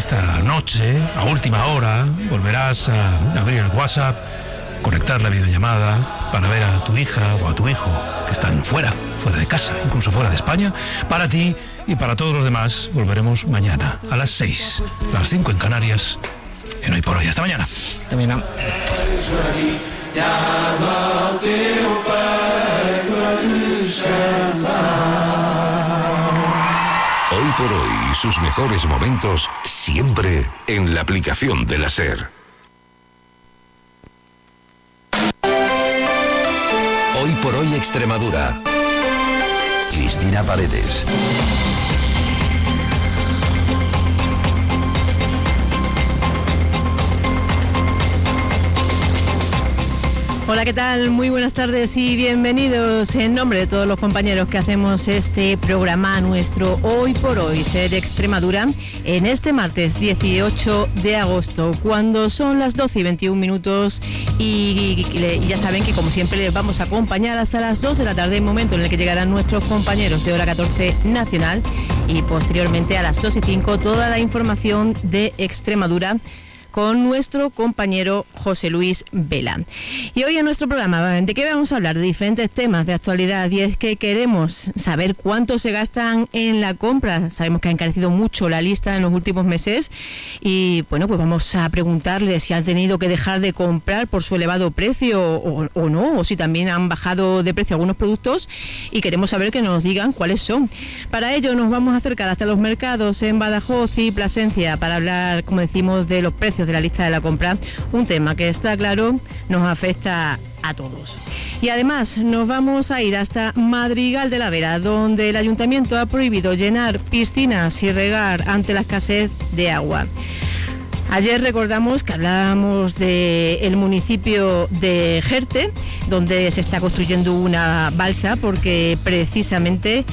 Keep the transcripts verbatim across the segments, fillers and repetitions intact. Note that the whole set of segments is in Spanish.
esta noche, a última hora, volverás a abrir el WhatsApp, conectar la videollamada para ver a tu hija o a tu hijo que están fuera, fuera de casa, incluso fuera de España. Para ti y para todos los demás, volveremos mañana a las seis, las cinco en Canarias, en Hoy por Hoy. Hasta mañana. Hasta mañana. Hoy por Hoy y sus mejores momentos siempre en la aplicación de la SER. Hoy por Hoy Extremadura. Cristina Paredes. Hola, ¿qué tal? Muy buenas tardes y bienvenidos en nombre de todos los compañeros que hacemos este programa nuestro Hoy por Hoy, SER Extremadura, en este martes dieciocho de agosto, cuando son las doce y veintiún minutos y, y, y ya saben que como siempre les vamos a acompañar hasta las dos de la tarde, momento en el que llegarán nuestros compañeros de hora catorce nacional y posteriormente a las dos y cinco toda la información de Extremadura con nuestro compañero José Luis Vela. Y hoy en nuestro programa, ¿de qué vamos a hablar? De diferentes temas de actualidad, y es que queremos saber cuánto se gastan en la compra. Sabemos que ha encarecido mucho la lista en los últimos meses y, bueno, pues vamos a preguntarles si han tenido que dejar de comprar por su elevado precio o, o no, o si también han bajado de precio algunos productos, y queremos saber que nos digan cuáles son. Para ello nos vamos a acercar hasta los mercados en Badajoz y Plasencia para hablar, como decimos, de los precios de la lista de la compra, un tema que está claro nos afecta a todos. Y además nos vamos a ir hasta Madrigal de la Vera, donde el ayuntamiento ha prohibido llenar piscinas y regar ante la escasez de agua. Ayer recordamos que hablábamos del municipio de Jerte, donde se está construyendo una balsa porque precisamente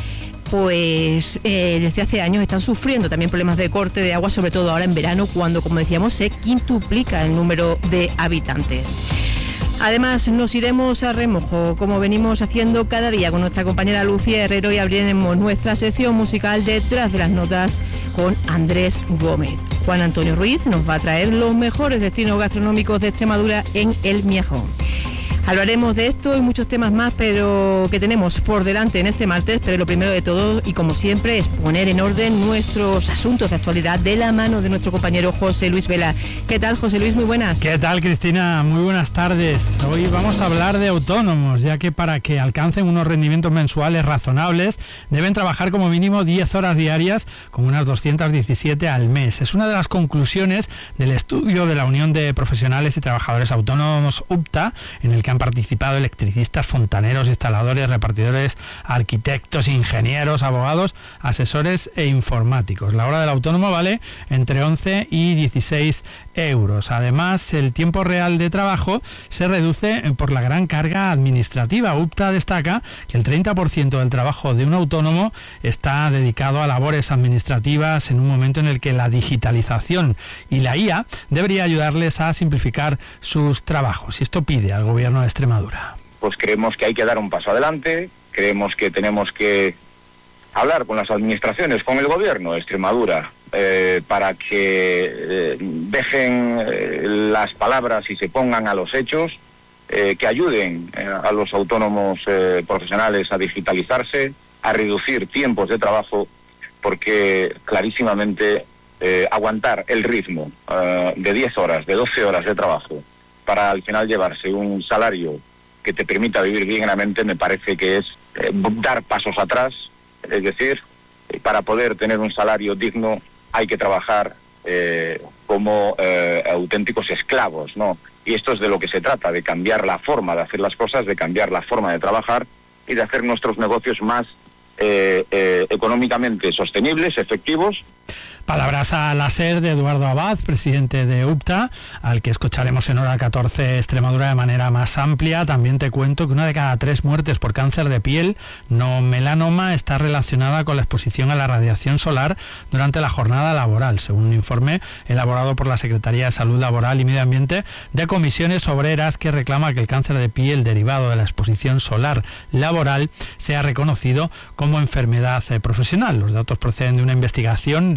pues eh, desde hace años están sufriendo también problemas de corte de agua, sobre todo ahora en verano, cuando, como decíamos, se quintuplica el número de habitantes. Además, nos iremos a remojo, como venimos haciendo cada día con nuestra compañera Lucía Herrero, y abriremos nuestra sección musical Detrás de las Notas con Andrés Gómez. Juan Antonio Ruiz nos va a traer los mejores destinos gastronómicos de Extremadura en El Miajón. Hablaremos de esto y muchos temas más, pero que tenemos por delante en este martes, pero lo primero de todo, y como siempre, es poner en orden nuestros asuntos de actualidad de la mano de nuestro compañero José Luis Vela. ¿Qué tal, José Luis? Muy buenas. ¿Qué tal, Cristina? Muy buenas tardes. Hoy vamos a hablar de autónomos, ya que para que alcancen unos rendimientos mensuales razonables deben trabajar como mínimo diez horas diarias, con unas doscientas diecisiete al mes. Es una de las conclusiones del estudio de la Unión de Profesionales y Trabajadores Autónomos U P T A, en el que han participado electricistas, fontaneros, instaladores, repartidores, arquitectos, ingenieros, abogados, asesores e informáticos. La hora del autónomo vale entre once y dieciséis euros. Además, el tiempo real de trabajo se reduce por la gran carga administrativa. U P T A destaca que el treinta por ciento del trabajo de un autónomo está dedicado a labores administrativas en un momento en el que la digitalización y la I A debería ayudarles a simplificar sus trabajos. Y esto pide al gobierno de Extremadura. Pues creemos que hay que dar un paso adelante, creemos que tenemos que hablar con las administraciones, con el gobierno de Extremadura, eh, para que eh, dejen eh, las palabras y se pongan a los hechos, eh, que ayuden eh, a los autónomos eh, profesionales a digitalizarse, a reducir tiempos de trabajo, porque clarísimamente eh, aguantar el ritmo eh, de diez horas, de doce horas de trabajo, para al final llevarse un salario que te permita vivir dignamente, me parece que es eh, dar pasos atrás. Es decir, eh, para poder tener un salario digno hay que trabajar eh, como eh, auténticos esclavos, ¿no? Y esto es de lo que se trata, de cambiar la forma de hacer las cosas, de cambiar la forma de trabajar y de hacer nuestros negocios más eh, eh, económicamente sostenibles, efectivos. Palabras a la SER de Eduardo Abad, presidente de U P T A, al que escucharemos en hora catorce Extremadura de manera más amplia. También te cuento que una de cada tres muertes por cáncer de piel, no melanoma, está relacionada con la exposición a la radiación solar durante la jornada laboral, según un informe elaborado por la Secretaría de Salud Laboral y Medio Ambiente de Comisiones Obreras, que reclama que el cáncer de piel derivado de la exposición solar laboral sea reconocido como enfermedad profesional. Los datos proceden de una investigación de la O M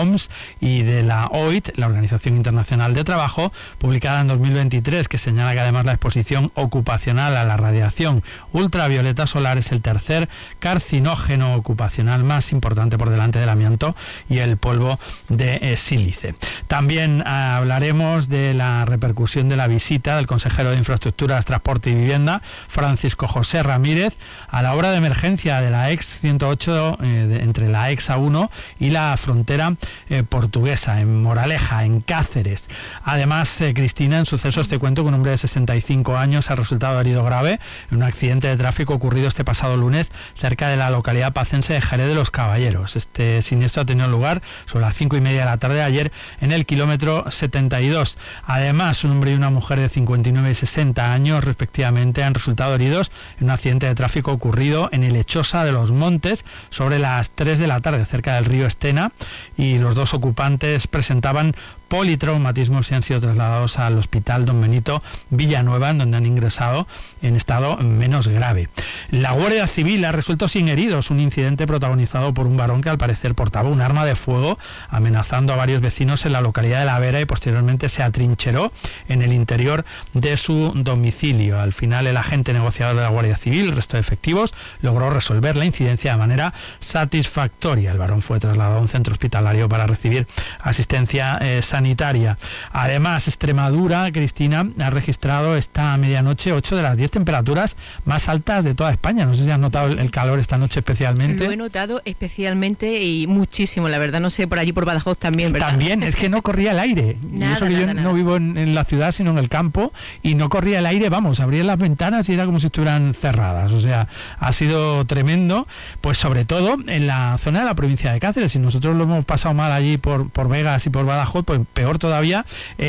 O M S y de la O I T, la Organización Internacional de Trabajo, publicada en dos mil veintitrés, que señala que además la exposición ocupacional a la radiación ultravioleta solar es el tercer carcinógeno ocupacional más importante por delante del amianto y el polvo de eh, sílice. También eh, hablaremos de la repercusión de la visita del consejero de Infraestructuras, Transporte y Vivienda, Francisco José Ramírez, a la obra de emergencia de la E X ciento ocho eh, de, entre la E X A uno y la frontera eh, portuguesa, en Moraleja, en Cáceres. Además, eh, Cristina, en sucesos te cuento que un hombre de sesenta y cinco años ha resultado herido grave en un accidente de tráfico ocurrido este pasado lunes cerca de la localidad pacense de Jerez de los Caballeros. Este siniestro ha tenido lugar sobre las cinco y media de la tarde de ayer en el kilómetro setenta y dos. Además, un hombre y una mujer de cincuenta y nueve y sesenta años respectivamente han resultado heridos en un accidente de tráfico ocurrido en el Lechosa de los Montes sobre las tres de la tarde cerca del río Estena, y los dos ocupantes presentaban politraumatismos y han sido trasladados al Hospital Don Benito Villanueva, en donde han ingresado en estado menos grave. La Guardia Civil ha resuelto sin heridos un incidente protagonizado por un varón que al parecer portaba un arma de fuego, amenazando a varios vecinos en la localidad de La Vera, y posteriormente se atrincheró en el interior de su domicilio. Al final, el agente negociador de la Guardia Civil, el resto de efectivos, logró resolver la incidencia de manera satisfactoria. El varón fue trasladado a un centro hospitalario para recibir asistencia eh, sanitaria. sanitaria. Además, Extremadura, Cristina, ha registrado esta medianoche ocho de las diez temperaturas más altas de toda España. No sé si has notado el calor esta noche especialmente. Lo he notado especialmente y muchísimo, la verdad. No sé, por allí por Badajoz también, ¿verdad? También, es que no corría el aire. Nada, y eso que nada, yo nada. no vivo en, en la ciudad, sino en el campo, y no corría el aire, vamos, abrían las ventanas y era como si estuvieran cerradas. O sea, ha sido tremendo, pues sobre todo en la zona de la provincia de Cáceres. Si nosotros lo hemos pasado mal allí por, por Vegas y por Badajoz, pues peor todavía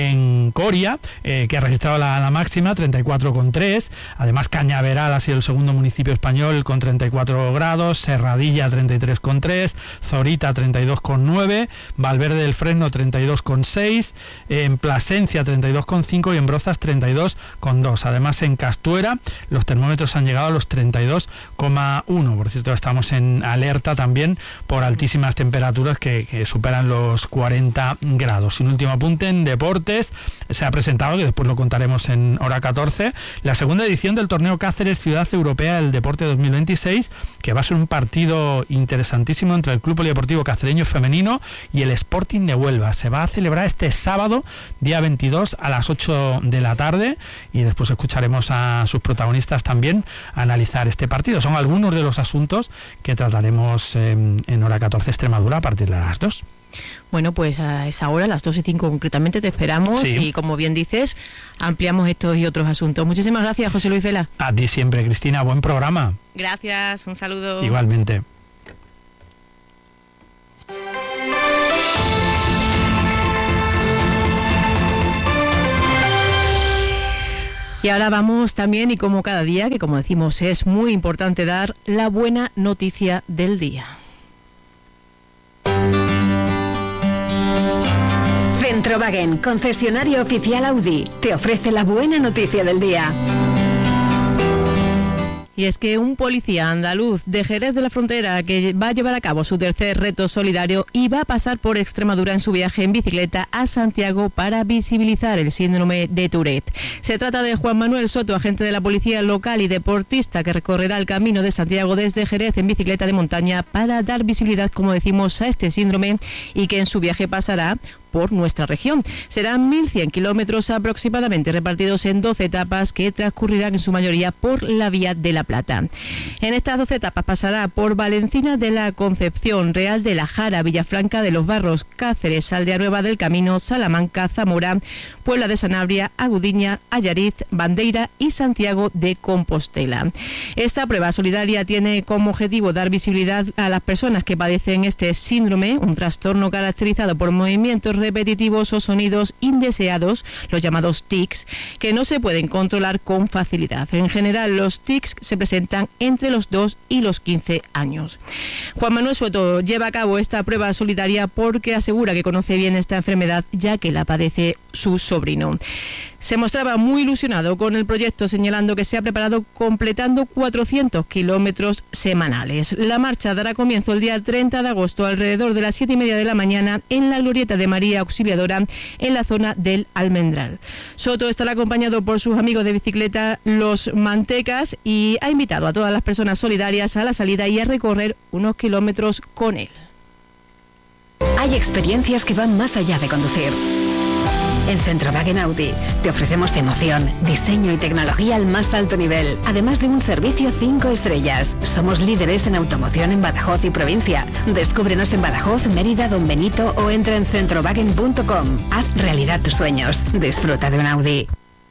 en Coria, eh, que ha registrado la, la máxima, treinta y cuatro coma tres. Además, Cañaveral ha sido el segundo municipio español con treinta y cuatro grados, Serradilla treinta y tres coma tres, Zorita treinta y dos coma nueve, Valverde del Fresno treinta y dos coma seis, en Plasencia treinta y dos coma cinco y en Brozas treinta y dos coma dos. Además, en Castuera los termómetros han llegado a los treinta y dos coma uno. Por cierto, estamos en alerta también por altísimas temperaturas que, que superan los cuarenta grados. Y un último apunte en deportes: se ha presentado, que después lo contaremos en hora catorce, la segunda edición del torneo Cáceres Ciudad Europea del Deporte dos mil veintiséis, que va a ser un partido interesantísimo entre el Club Polideportivo Cacereño Femenino y el Sporting de Huelva. Se va a celebrar este sábado, día veintidós, a las ocho de la tarde, y después escucharemos a sus protagonistas también analizar este partido. Son algunos de los asuntos que trataremos eh, en hora catorce Extremadura a partir de las dos. Bueno, pues a esa hora, las dos y cinco concretamente, te esperamos. Sí. Y como bien dices, ampliamos estos y otros asuntos. Muchísimas gracias, José Luis Vela. A ti siempre, Cristina. Buen programa. Gracias, un saludo. Igualmente. Y ahora vamos también, y como cada día, que como decimos es muy importante dar la buena noticia del día. Centrowagen, concesionario oficial Audi, te ofrece la buena noticia del día. Y es que un policía andaluz de Jerez de la Frontera, que va a llevar a cabo su tercer reto solidario y va a pasar por Extremadura en su viaje en bicicleta a Santiago para visibilizar el síndrome de Tourette. Se trata de Juan Manuel Soto, agente de la policía local y deportista, que recorrerá el camino de Santiago desde Jerez en bicicleta de montaña para dar visibilidad, como decimos, a este síndrome, y que en su viaje pasará por nuestra región. Serán mil cien kilómetros aproximadamente, repartidos en doce etapas que transcurrirán en su mayoría por la Vía de la Plata. En estas doce etapas pasará por Valencina de la Concepción, Real de la Jara, Villafranca de los Barros, Cáceres, Aldea Nueva del Camino, Salamanca, Zamora, Puebla de Sanabria, Agudiña, Allariz, Bandeira y Santiago de Compostela. Esta prueba solidaria tiene como objetivo dar visibilidad a las personas que padecen este síndrome, un trastorno caracterizado por movimientos repetitivos o sonidos indeseados, los llamados tics, que no se pueden controlar con facilidad. En general, los tics se presentan entre los dos y los quince años. Juan Manuel Soto lleva a cabo esta prueba solidaria porque asegura que conoce bien esta enfermedad, ya que la padece su sobrino. Se mostraba muy ilusionado con el proyecto, señalando que se ha preparado completando cuatrocientos kilómetros semanales. La marcha dará comienzo el día treinta de agosto alrededor de las siete y media de la mañana en la glorieta de María Auxiliadora en la zona del Almendral. Soto estará acompañado por sus amigos de bicicleta, los Mantecas, y ha invitado a todas las personas solidarias a la salida y a recorrer unos kilómetros con él. Hay experiencias que van más allá de conducir. En Centrowagen Audi te ofrecemos emoción, diseño y tecnología al más alto nivel, además de un servicio cinco estrellas. Somos líderes en automoción en Badajoz y provincia. Descúbrenos en Badajoz, Mérida, Don Benito o entra en centrowagen punto com. Haz realidad tus sueños. Disfruta de un Audi.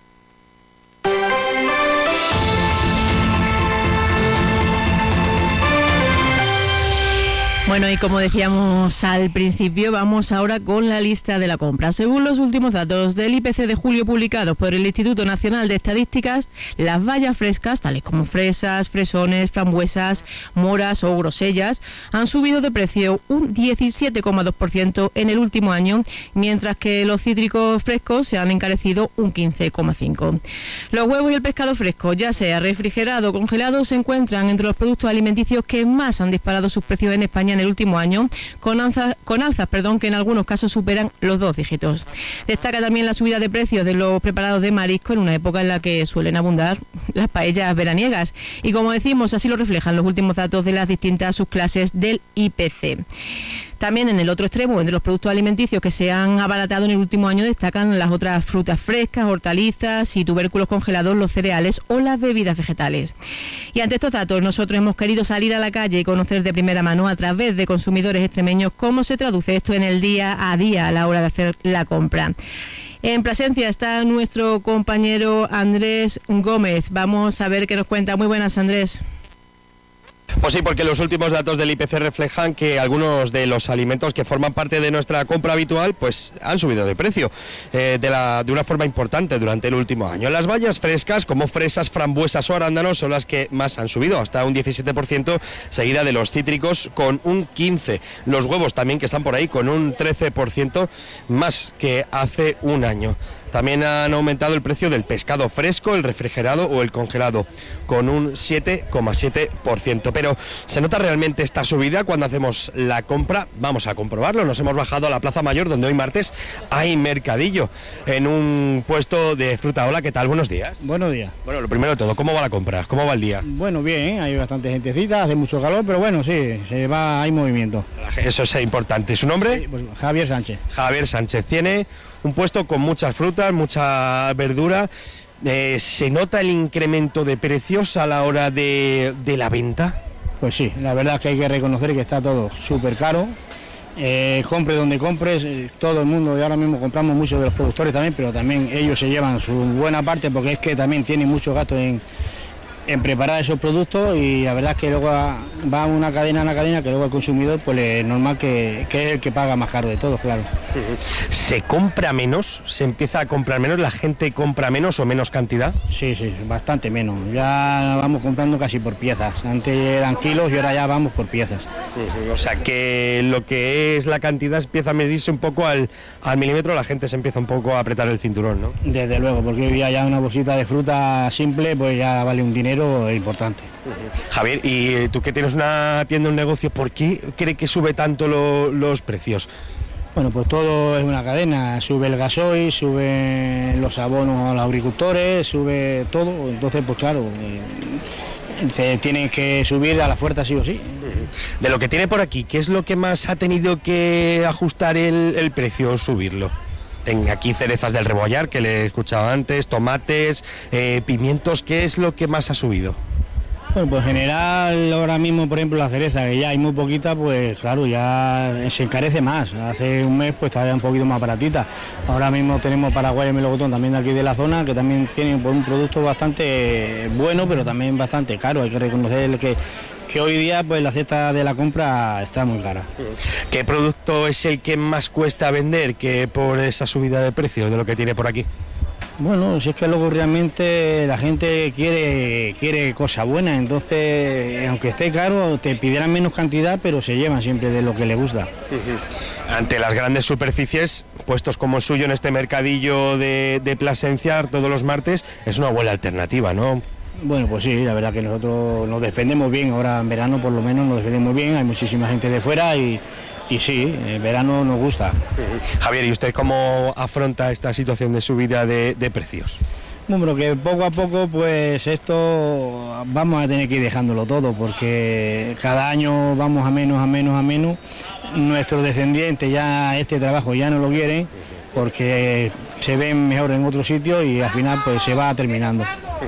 Bueno, y como decíamos al principio, vamos ahora con la lista de la compra. Según los últimos datos del I P C de julio publicados por el Instituto Nacional de Estadísticas, las bayas frescas, tales como fresas, fresones, frambuesas, moras o grosellas, han subido de precio un diecisiete coma dos por ciento en el último año, mientras que los cítricos frescos se han encarecido un quince coma cinco por ciento. Los huevos y el pescado fresco, ya sea refrigerado o congelado, se encuentran entre los productos alimenticios que más han disparado sus precios en España en el último año, con alzas, con alzas perdón, que en algunos casos superan los dos dígitos. Destaca también la subida de precios de los preparados de marisco en una época en la que suelen abundar las paellas veraniegas. Y como decimos, así lo reflejan los últimos datos de las distintas subclases del I P C. También en el otro extremo, entre los productos alimenticios que se han abaratado en el último año, destacan las otras frutas frescas, hortalizas y tubérculos congelados, los cereales o las bebidas vegetales. Y ante estos datos, nosotros hemos querido salir a la calle y conocer de primera mano a través de consumidores extremeños cómo se traduce esto en el día a día a la hora de hacer la compra. En Plasencia está nuestro compañero Andrés Gómez. Vamos a ver qué nos cuenta. Muy buenas, Andrés. Pues sí, porque los últimos datos del I P C reflejan que algunos de los alimentos que forman parte de nuestra compra habitual pues han subido de precio eh, de, la, de una forma importante durante el último año. Las bayas frescas como fresas, frambuesas o arándanos son las que más han subido, hasta un diecisiete por ciento, seguida de los cítricos con un quince por ciento. Los huevos también, que están por ahí, con un trece por ciento más que hace un año. También han aumentado el precio del pescado fresco, el refrigerado o el congelado, con un siete coma siete por ciento. Pero ¿se nota realmente esta subida cuando hacemos la compra? Vamos a comprobarlo. Nos hemos bajado a la Plaza Mayor, donde hoy martes hay mercadillo, en un puesto de fruta. Hola, ¿qué tal? Buenos días. Buenos días. Bueno, lo primero de todo, ¿cómo va la compra? ¿Cómo va el día? Bueno, bien, hay bastante gentecita, hace mucho calor, pero bueno, sí, se va, hay movimiento. Eso es importante. ¿Su nombre? Sí, pues Javier Sánchez. Javier Sánchez. Tiene un puesto con muchas frutas, mucha verdura. Eh, ¿Se nota el incremento de precios a la hora de, de la venta? Pues sí, la verdad es que hay que reconocer que está todo súper caro. Eh, compre donde compres, eh, todo el mundo, y ahora mismo compramos muchos de los productores también, pero también ellos se llevan su buena parte porque es que también tienen mucho gasto en, en preparar esos productos, y la verdad es que luego va una cadena a una cadena que luego el consumidor pues es normal que, que es el que paga más caro de todos, claro. ¿Se compra menos? ¿Se empieza a comprar menos? ¿La gente compra menos o menos cantidad? Sí, sí, bastante menos. Ya vamos comprando casi por piezas. Antes eran kilos y ahora ya vamos por piezas. O sea que lo que es la cantidad empieza a medirse un poco al, al milímetro, la gente se empieza un poco a apretar el cinturón, ¿no? Desde luego, porque hoy día ya una bolsita de fruta simple pues ya vale un dinero importante. Javier, y tú que tienes una tienda, un negocio, ¿por qué cree que sube tanto lo, los precios? Bueno, pues todo es una cadena, sube el gasoil, suben los abonos a los agricultores, sube todo, entonces pues claro, eh, tienen que subir a la fuerza sí o sí. De lo que tiene por aquí, ¿qué es lo que más ha tenido que ajustar el, el precio o subirlo? Tengo aquí cerezas del Rebollar, que le he escuchado antes, tomates, eh, pimientos, ¿qué es lo que más ha subido? Bueno, pues en general ahora mismo, por ejemplo, la cereza, que ya hay muy poquita, pues claro, ya se encarece más. Hace un mes pues estaba un poquito más baratita. Ahora mismo tenemos Paraguay y melocotón también de aquí de la zona, que también tienen pues, un producto bastante bueno, pero también bastante caro. Hay que reconocer que que hoy día pues la cesta de la compra está muy cara. ¿Qué producto es el que más cuesta vender que por esa subida de precios de lo que tiene por aquí? Bueno, si es que luego realmente la gente quiere quiere cosa buena, entonces aunque esté caro te pidieran menos cantidad, pero se llevan siempre de lo que le gusta. Uh-huh. Ante las grandes superficies, puestos como el suyo en este mercadillo de, de Plasencia todos los martes, es una buena alternativa, ¿no? Bueno, pues sí, la verdad que nosotros nos defendemos bien, ahora en verano por lo menos nos defendemos bien, hay muchísima gente de fuera y... Y sí, en verano nos gusta. Javier, ¿y usted cómo afronta esta situación de subida de, de precios? Bueno, que poco a poco pues esto vamos a tener que ir dejándolo todo porque cada año vamos a menos, a menos, a menos. Nuestros descendientes ya este trabajo ya no lo quieren porque se ven mejor en otro sitio y al final pues se va terminando.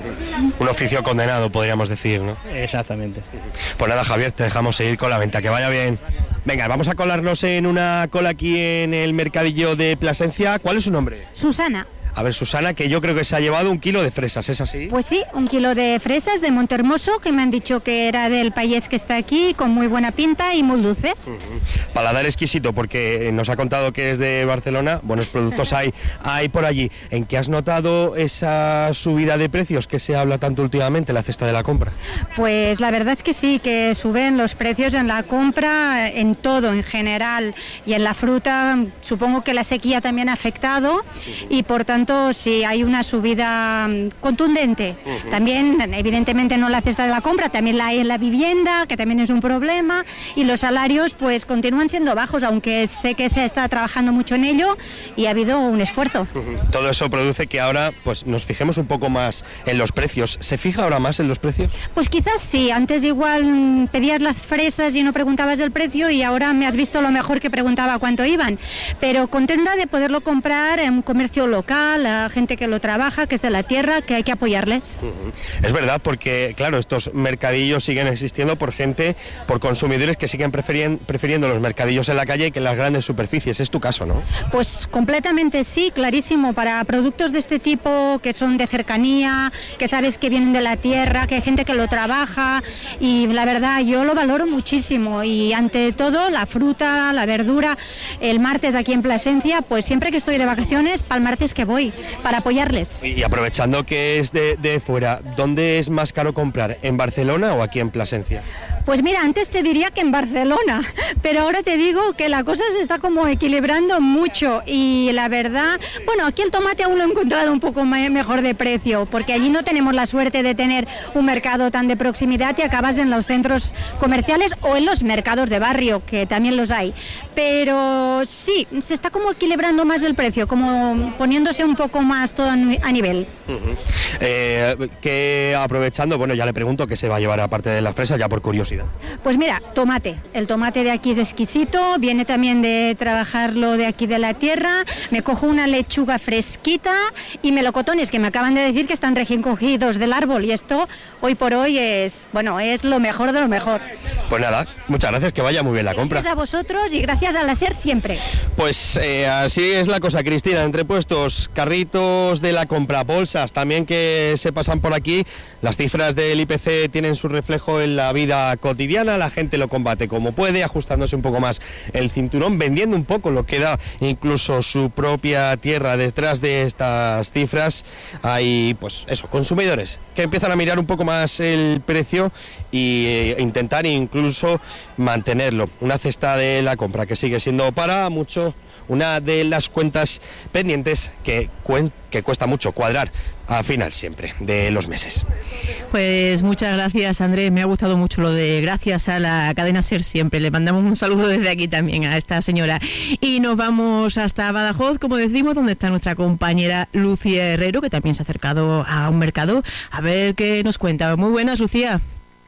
Un oficio condenado, podríamos decir, ¿no? Exactamente. Pues nada, Javier, te dejamos seguir con la venta, que vaya bien. Venga, vamos a colarnos en una cola aquí en el mercadillo de Plasencia. ¿Cuál es su nombre? Susana. A ver, Susana, que yo creo que se ha llevado un kilo de fresas, ¿es así? Pues sí, un kilo de fresas de Montehermoso, que me han dicho que era del país que está aquí, con muy buena pinta y muy dulces. Uh-huh. Paladar exquisito, porque nos ha contado que es de Barcelona, buenos productos hay, hay por allí. ¿En qué has notado esa subida de precios que se habla tanto últimamente, la cesta de la compra? Pues la verdad es que sí, que suben los precios en la compra, en todo, en general, y en la fruta, supongo que la sequía también ha afectado, uh-huh. y por tanto sí hay una subida contundente. Uh-huh. También, evidentemente, no la cesta de la compra, también la hay en la vivienda, que también es un problema, y los salarios pues continúan siendo bajos, aunque sé que se está trabajando mucho en ello y ha habido un esfuerzo. Uh-huh. Todo eso produce que ahora pues nos fijemos un poco más en los precios. ¿Se fija ahora más en los precios? Pues quizás sí, antes igual pedías las fresas y no preguntabas el precio y ahora me has visto lo mejor que preguntaba cuánto iban, pero contenta de poderlo comprar en un comercio local, la gente que lo trabaja, que es de la tierra, que hay que apoyarles. Uh-huh. Es verdad, porque claro, estos mercadillos siguen existiendo por gente, por consumidores que siguen preferien, prefiriendo los mercadillos en la calle que en las grandes superficies. Es tu caso, ¿no? Pues completamente sí, clarísimo. Para productos de este tipo, que son de cercanía, que sabes que vienen de la tierra, que hay gente que lo trabaja, y la verdad yo lo valoro muchísimo. Y ante todo, la fruta, la verdura, el martes aquí en Plasencia, pues siempre que estoy de vacaciones, para el martes que voy, para apoyarles. Y aprovechando que es de, de fuera, ¿dónde es más caro comprar? ¿En Barcelona o aquí en Plasencia? Pues mira, antes te diría que en Barcelona, pero ahora te digo que la cosa se está como equilibrando mucho y la verdad, bueno, aquí el tomate aún lo he encontrado un poco mejor de precio, porque allí no tenemos la suerte de tener un mercado tan de proximidad y acabas en los centros comerciales o en los mercados de barrio, que también los hay. Pero sí, se está como equilibrando más el precio, como poniéndose un poco más todo a nivel. Uh-huh. eh, que aprovechando, bueno, ya le pregunto qué se va a llevar aparte de la fresa, ya por curiosidad. Pues mira, tomate. El tomate de aquí es exquisito, viene también de trabajarlo de aquí de la tierra. Me cojo una lechuga fresquita y melocotones, que me acaban de decir que están recién cogidos del árbol, y esto hoy por hoy es, bueno, es lo mejor de lo mejor. Pues nada, muchas gracias, que vaya muy bien la compra. Gracias a vosotros y gracias a la SER siempre. Pues eh, así es la cosa, Cristina, entre puestos, carritos de la compra, bolsas también que se pasan por aquí. Las cifras del I P C tienen su reflejo en la vida cotidiana, la gente lo combate como puede, ajustándose un poco más el cinturón, vendiendo un poco lo que da incluso su propia tierra. Detrás de estas cifras hay, pues eso, consumidores que empiezan a mirar un poco más el precio e intentar incluso mantenerlo. Una cesta de la compra que sigue siendo para mucho una de las cuentas pendientes que, cuen- que cuesta mucho cuadrar al final siempre de los meses. Pues muchas gracias, Andrés, me ha gustado mucho lo de gracias a la cadena SER siempre. Le mandamos un saludo desde aquí también a esta señora y nos vamos hasta Badajoz, como decimos, donde está nuestra compañera Lucía Herrero, que también se ha acercado a un mercado a ver qué nos cuenta. Muy buenas, Lucía.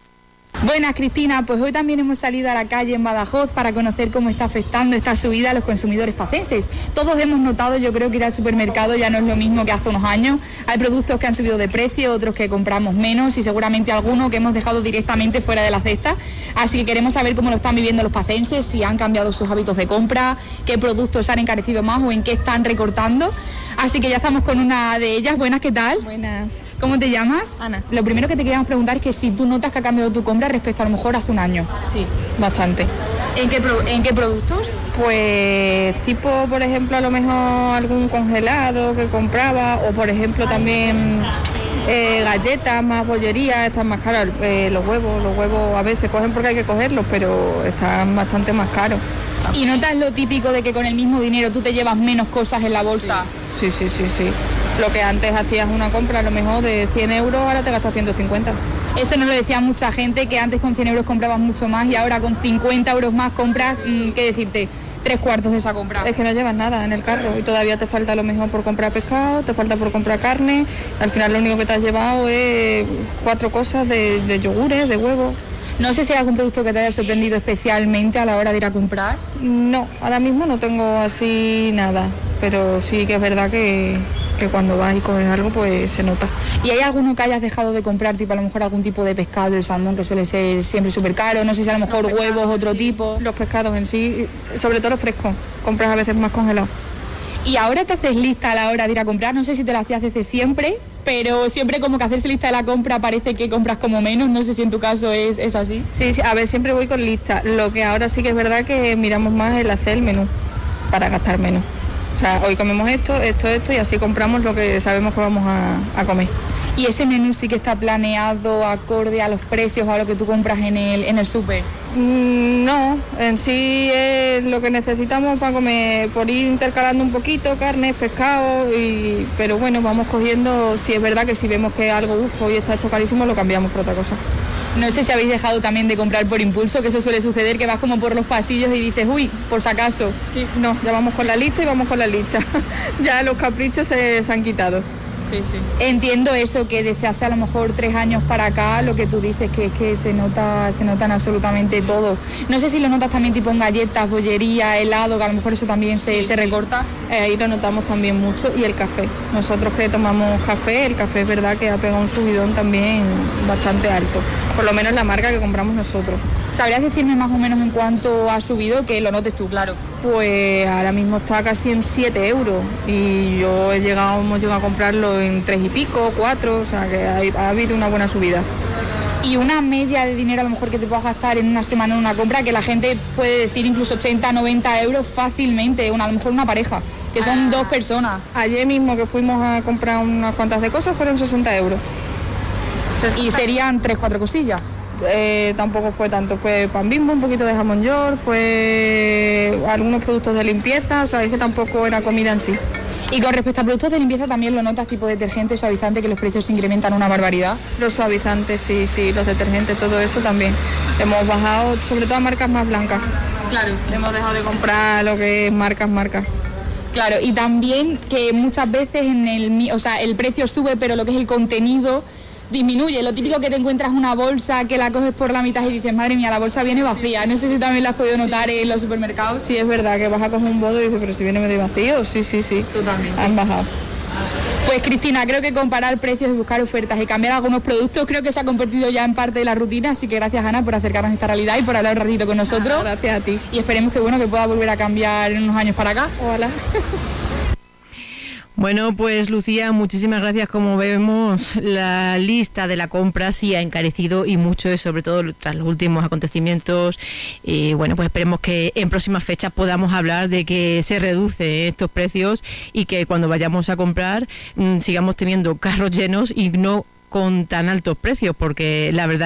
Buenas, Cristina, pues hoy también hemos salido a la calle en Badajoz para conocer cómo está afectando esta subida a los consumidores pacenses. Todos hemos notado, yo creo que ir al supermercado ya no es lo mismo que hace unos años. Hay productos que han subido de precio, otros que compramos menos y seguramente algunos que hemos dejado directamente fuera de la cesta. Así que queremos saber cómo lo están viviendo los pacenses, si han cambiado sus hábitos de compra, qué productos han encarecido más o en qué están recortando. Así que ya estamos con una de ellas. Buenas, ¿qué tal? Buenas. ¿Cómo te llamas? Ana. Lo primero que te queríamos preguntar es que si tú notas que ha cambiado tu compra respecto a lo mejor hace un año. Sí. Bastante. ¿En qué, pro- ¿En qué productos? Pues tipo, por ejemplo, a lo mejor algún congelado que compraba, o por ejemplo también eh, galletas, más bollería, están más caras. Eh, los huevos, los huevos a veces cogen porque hay que cogerlos, pero están bastante más caros. ¿Y notas lo típico de que con el mismo dinero tú te llevas menos cosas en la bolsa? Sí, sí, sí, sí. Lo que antes hacías una compra a lo mejor de cien euros, ahora te gastas ciento cincuenta. Eso nos lo decía mucha gente, que antes con cien euros comprabas mucho más y ahora con cincuenta euros más compras, mmm, ¿qué decirte? Tres cuartos de esa compra. Es que no llevas nada en el carro y todavía te falta a lo mejor por comprar pescado, te falta por comprar carne. Al final lo único que te has llevado es cuatro cosas de, de yogures, de huevos. No sé si hay algún producto que te haya sorprendido especialmente a la hora de ir a comprar. No, ahora mismo no tengo así nada, pero sí que es verdad que, que cuando vas y coges algo pues se nota. ¿Y hay alguno que hayas dejado de comprar, tipo a lo mejor algún tipo de pescado, el salmón, que suele ser siempre súper caro? No sé si a lo mejor Los huevos, pescados, otro sí. tipo. Los pescados en sí, sobre todo los frescos, compras a veces más congelados. Y ahora te haces lista a la hora de ir a comprar, no sé si te la hacías desde siempre, pero siempre como que hacerse lista de la compra parece que compras como menos, no sé si en tu caso es, es así. Sí, sí, a ver, siempre voy con lista, lo que ahora sí que es verdad que miramos más el hacer el menú, para gastar menos. O sea, hoy comemos esto, esto, esto y así compramos lo que sabemos que vamos a, a comer. ¿Y ese menú sí que está planeado acorde a los precios o a lo que tú compras en el, en el súper? Mm, no, en sí es lo que necesitamos para comer, por ir intercalando un poquito, carne, pescado, y, pero bueno, vamos cogiendo, si es verdad que si vemos que algo, uff, hoy está esto carísimo, lo cambiamos por otra cosa. No sé si habéis dejado también de comprar por impulso, que eso suele suceder, que vas como por los pasillos y dices, uy, por si acaso. Sí, no, ya vamos con la lista y vamos con la lista. Ya los caprichos se, se han quitado. Sí, sí. Entiendo eso, que desde hace a lo mejor tres años para acá, lo que tú dices, que es que se nota, se notan absolutamente todo. No sé si lo notas también tipo en galletas, bollería, helado, que a lo mejor eso también se, sí, se sí. recorta. Eh, ahí lo notamos también mucho, y el café. Nosotros que tomamos café, el café es verdad que ha pegado un subidón también bastante alto. Por lo menos la marca que compramos nosotros. ¿Sabrías decirme más o menos en cuánto ha subido, que lo notes tú, claro? Pues ahora mismo está casi en siete euros y yo he llegado, hemos llegado a comprarlo en tres y pico, cuatro, o sea que ha, ha habido una buena subida. Y una media de dinero a lo mejor que te puedas gastar en una semana en una compra, que la gente puede decir incluso ochenta, noventa euros fácilmente, una, a lo mejor una pareja, que son ah. dos personas. Ayer mismo que fuimos a comprar unas cuantas de cosas fueron sesenta euros. Y serían tres, cuatro cosillas. Eh, tampoco fue tanto, fue pan Bimbo, un poquito de jamón york, fue algunos productos de limpieza, o sea, es que tampoco era comida en sí. Y con respecto a productos de limpieza, ¿también lo notas, tipo detergente, suavizante, que los precios se incrementan una barbaridad? Los suavizantes, sí, sí, los detergentes, todo eso también. Hemos bajado, sobre todo a marcas más blancas. Claro. Hemos dejado de comprar lo que es marcas, marcas. Claro, y también que muchas veces en el, o sea, el precio sube, pero lo que es el contenido disminuye. Lo típico que te encuentras una bolsa que la coges por la mitad y dices, madre mía, la bolsa viene vacía. No sé si también la has podido notar sí, sí. en los supermercados. Sí, es verdad que vas a coger un bodo y dices, pero si viene medio vacío. Sí, sí, sí. Totalmente. Han bajado. Pues Cristina, creo que comparar precios y buscar ofertas y cambiar algunos productos creo que se ha convertido ya en parte de la rutina, así que gracias Ana por acercarnos a esta realidad y por hablar un ratito con nosotros. Ah, gracias a ti. Y esperemos que bueno que pueda volver a cambiar en unos años para acá. Ojalá. Bueno, pues Lucía, muchísimas gracias. Como vemos, la lista de la compra sí ha encarecido y mucho, sobre todo tras los últimos acontecimientos. Y bueno, pues esperemos que en próximas fechas podamos hablar de que se reducen estos precios y que cuando vayamos a comprar mmm, sigamos teniendo carros llenos y no con tan altos precios, porque la verdad